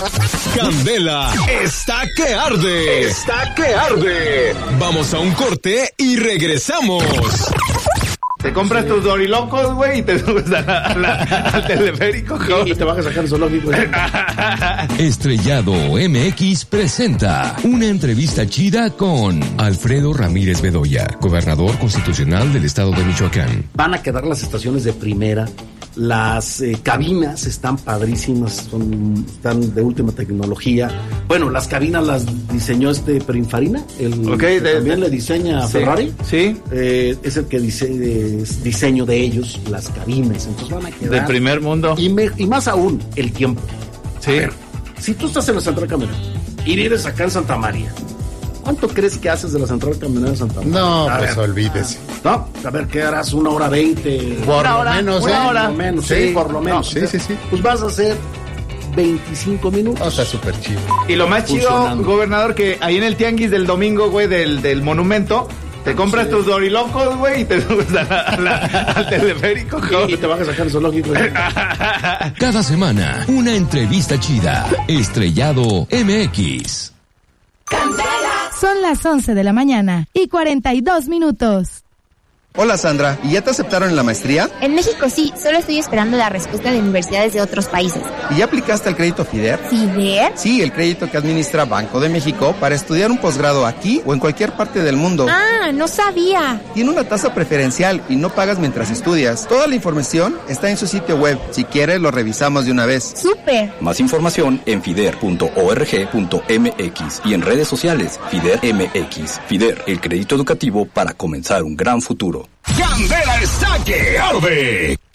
Candela está que arde. Está que arde. Vamos a un corte y regresamos. Te compras tus dorilocos, güey, y te subes al teleférico, y te vas a sacar el zoológico. Estrellado MX presenta una entrevista chida con Alfredo Ramírez Bedoya, gobernador constitucional del estado de Michoacán. Van a quedar las estaciones de primera. Las cabinas están padrísimas, están de última tecnología. Bueno, las cabinas las diseñó Pininfarina, también le diseña sí, Ferrari. Sí. Es el que diseño de ellos, las cabinas. Entonces van a quedar de primer mundo. Y más aún, el tiempo. Sí. A ver, si tú estás en la central camionera y vives acá en Santa María, ¿cuánto crees que haces de la central camionera de Santa María? No, pues olvídese. No, a ver, ¿qué harás? 1:20. Por lo menos, Una hora menos, sí, por lo menos. Sí. Pues vas a hacer 25 minutos. O sea, súper chido. Y lo más chido, gobernador, que ahí en el tianguis del domingo, güey, del monumento, te compras tus dorilocos, güey, y te subes al teleférico, y te vas a sacar el zoológico. Cada semana, una entrevista chida. Estrellado MX. Son las 11 de la mañana y 42 minutos. Hola Sandra, ¿y ya te aceptaron en la maestría? En México sí, solo estoy esperando la respuesta de universidades de otros países. ¿Y ya aplicaste al crédito FIDER? ¿FIDER? Sí, el crédito que administra Banco de México para estudiar un posgrado aquí o en cualquier parte del mundo. Ah, no sabía. Tiene una tasa preferencial y no pagas mientras estudias. Toda la información está en su sitio web. Si quieres, lo revisamos de una vez. ¡Súper! Más información en fider.org.mx y en redes sociales FIDER MX. FIDER, el crédito educativo para comenzar un gran futuro. Candela está que arde.